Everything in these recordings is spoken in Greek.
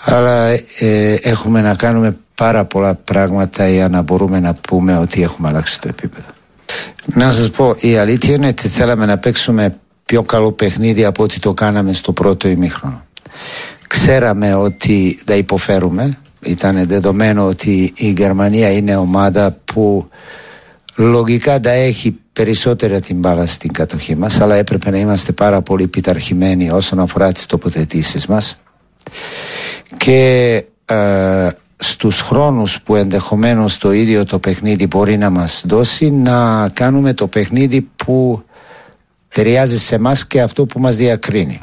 Αλλά έχουμε να κάνουμε πάρα πολλά πράγματα για να μπορούμε να πούμε ότι έχουμε αλλάξει το επίπεδο. Να σας πω, η αλήθεια είναι ότι θέλαμε να παίξουμε πιο καλό παιχνίδι από ό,τι το κάναμε στο πρώτο ημίχρονο. Ξέραμε ότι θα υποφέρουμε. Ήταν δεδομένο ότι η Γερμανία είναι ομάδα που λογικά θα έχει περισσότερα την μπάλα στην κατοχή μας, αλλά έπρεπε να είμαστε πάρα πολύ πειθαρχημένοι όσον αφορά τις τοποθετήσεις μας και στους χρόνους που ενδεχομένως το ίδιο το παιχνίδι μπορεί να μας δώσει, να κάνουμε το παιχνίδι που ταιριάζει σε εμάς και αυτό που μας διακρίνει.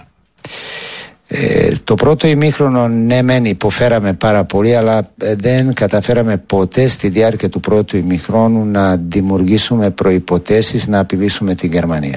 Το πρώτο ημίχρονο ναι μεν υποφέραμε πάρα πολύ, αλλά δεν καταφέραμε ποτέ στη διάρκεια του πρώτου ημίχρονου να δημιουργήσουμε προϋποθέσεις να απειλήσουμε την Γερμανία.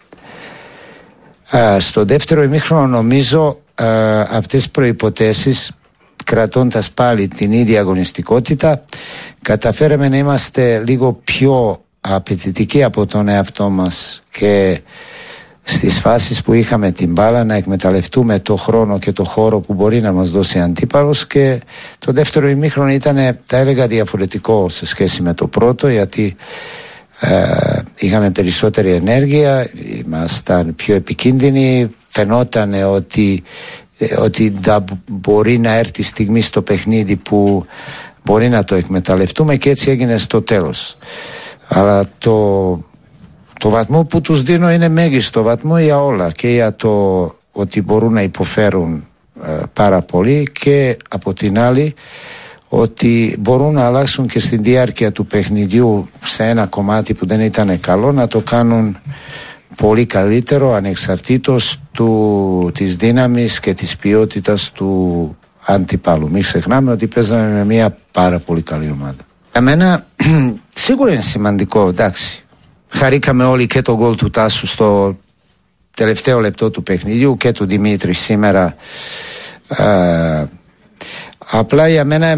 Στο δεύτερο ημίχρονο νομίζω αυτές τις προϋποθέσεις, κρατώντας πάλι την ίδια αγωνιστικότητα, καταφέραμε να είμαστε λίγο πιο απαιτητικοί από τον εαυτό μας και στις φάσεις που είχαμε την μπάλα να εκμεταλλευτούμε το χρόνο και το χώρο που μπορεί να μας δώσει αντίπαλος. Και το δεύτερο ημίχρονο ήταν, θα έλεγα, διαφορετικό σε σχέση με το πρώτο, γιατί είχαμε περισσότερη ενέργεια, ήμασταν πιο επικίνδυνοι, φαινόταν ότι μπορεί να έρθει η στιγμή στο παιχνίδι που μπορεί να το εκμεταλλευτούμε, και έτσι έγινε στο τέλος. Αλλά το βαθμό που τους δίνω είναι μέγιστο βαθμό για όλα, και για το ότι μπορούν να υποφέρουν πάρα πολύ, και από την άλλη ότι μπορούν να αλλάξουν και στη διάρκεια του παιχνιδιού σε ένα κομμάτι που δεν ήταν καλό, να το κάνουν πολύ καλύτερο ανεξαρτήτως της δύναμης και της ποιότητας του αντιπάλου. Μην ξεχνάμε ότι παίζαμε με μια πάρα πολύ καλή ομάδα. Για μένα σίγουρα είναι σημαντικό, εντάξει. Χαρήκαμε όλοι και το γκολ του Τάσου στο τελευταίο λεπτό του παιχνιδιού και του Δημήτρη σήμερα. Απλά για μένα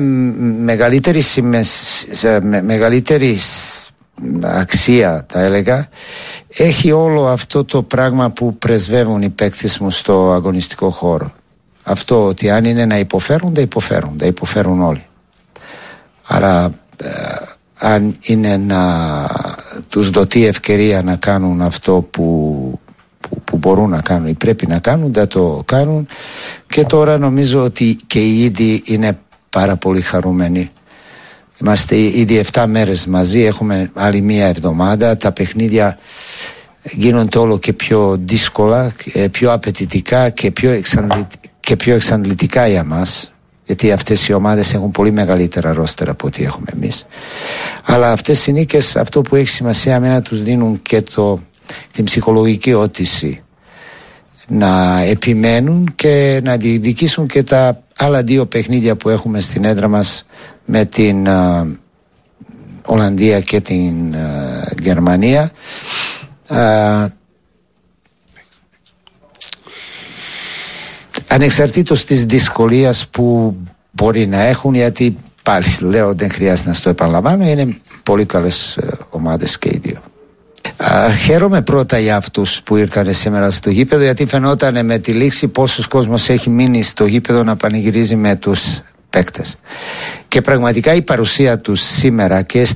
μεγαλύτερη αξία, θα έλεγα, έχει όλο αυτό το πράγμα που πρεσβεύουν οι παίκτες μου στο αγωνιστικό χώρο. Αυτό ότι αν είναι να υποφέρουν, θα υποφέρουν όλοι. Άρα αν είναι να τους δοθεί ευκαιρία να κάνουν αυτό που μπορούν να κάνουν ή πρέπει να κάνουν, θα το κάνουν. Και τώρα νομίζω ότι και οι ίδιοι είναι πάρα πολύ χαρούμενοι. Είμαστε ήδη 7 μέρες μαζί, έχουμε άλλη μία εβδομάδα. Τα παιχνίδια γίνονται όλο και πιο δύσκολα, πιο απαιτητικά και πιο εξαντλητικά για μας, γιατί αυτές οι ομάδες έχουν πολύ μεγαλύτερα ρόστερα από ό,τι έχουμε εμείς. Αλλά αυτές οι νίκες, αυτό που έχει σημασία είναι να τους δίνουν και την ψυχολογική όθηση να επιμένουν και να διεκδικήσουν και τα άλλα 2 παιχνίδια που έχουμε στην έδρα μας με την Ολλανδία και την Γερμανία. Ανεξαρτήτως της δυσκολίας που μπορεί να έχουν, γιατί πάλι λέω δεν χρειάζεται να στο επαναλαμβάνω, είναι πολύ καλές ομάδες και οι 2. Χαίρομαι πρώτα για αυτούς που ήρθαν σήμερα στο γήπεδο, γιατί φαινόταν με τη λήξη πόσος κόσμος έχει μείνει στο γήπεδο να πανηγυρίζει με τους παίκτες. Και πραγματικά η παρουσία τους σήμερα και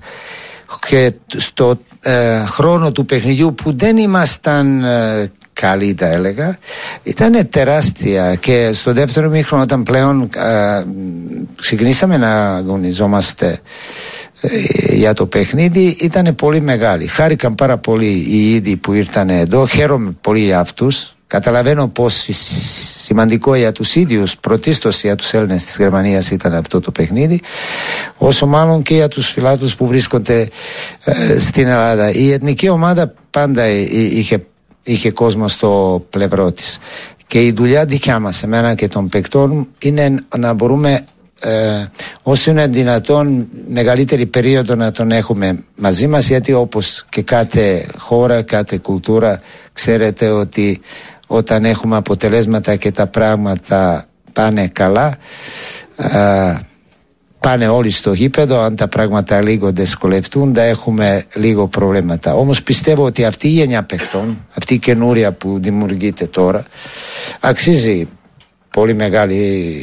στο χρόνο του παιχνιδιού που δεν ήμασταν καλή, θα έλεγα, ήταν τεράστια. Και στο δεύτερο ημίχρονο, όταν πλέον ξεκινήσαμε να αγωνιζόμαστε για το παιχνίδι, ήταν πολύ μεγάλη. Χάρηκαν πάρα πολύ οι ίδιοι που ήρθαν εδώ. Χαίρομαι πολύ για αυτούς. Καταλαβαίνω πως σημαντικό για τους ίδιους, πρωτίστως για τους Έλληνες της Γερμανίας ήταν αυτό το παιχνίδι, όσο μάλλον και για τους φιλάθλους που βρίσκονται στην Ελλάδα. Η εθνική ομάδα πάντα είχε κόσμο στο πλευρό της, και η δουλειά δικιά μας, εμένα και των παικτών, είναι να μπορούμε όσο είναι δυνατόν μεγαλύτερη περίοδο να τον έχουμε μαζί μας, γιατί όπως και κάθε χώρα, κάθε κουλτούρα, ξέρετε ότι όταν έχουμε αποτελέσματα και τα πράγματα πάνε καλά, πάνε όλοι στο γήπεδο. Αν τα πράγματα λίγο δυσκολευτούν, θα έχουμε λίγο προβλήματα. Όμως πιστεύω ότι αυτή η γενιά παιχτών, αυτή η καινούρια που δημιουργείται τώρα, αξίζει πολύ μεγάλη